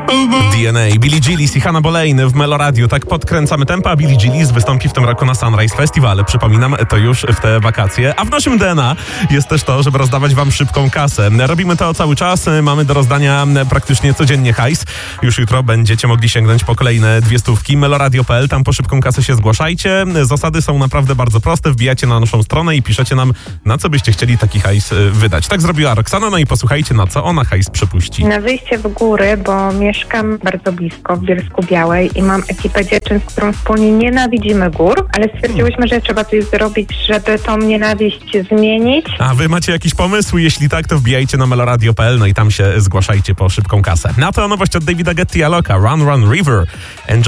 DNA, Billie Gillis i Hannah Boleyn w Meloradiu. Tak podkręcamy tempa. Billie Gillis wystąpi w tym roku na Sunrise Festival. Przypominam, to już w te wakacje. A w naszym DNA jest też to, żeby rozdawać wam szybką kasę. Robimy to cały czas. Mamy do rozdania praktycznie codziennie hajs. Już jutro będziecie mogli sięgnąć po kolejne 200. Meloradio.pl. Tam po szybką kasę się zgłaszajcie. Zasady są naprawdę bardzo proste. Wbijacie na naszą stronę i piszecie nam, na co byście chcieli taki hajs wydać. Tak zrobiła Roxana, no i posłuchajcie, na co ona hajs przepuści. Na wyjście w góry, bo mieszkam bardzo blisko w Bielsku-Białej i mam ekipę dziewczyn, z którą wspólnie nienawidzimy gór, ale stwierdziłyśmy, że trzeba coś zrobić, żeby tą nienawiść zmienić. A wy macie jakiś pomysł? Jeśli tak, to wbijajcie na meloradio.pl, no i tam się zgłaszajcie po szybką kasę. Na to nowość od Davida Guetta i Aloka, Run Run River.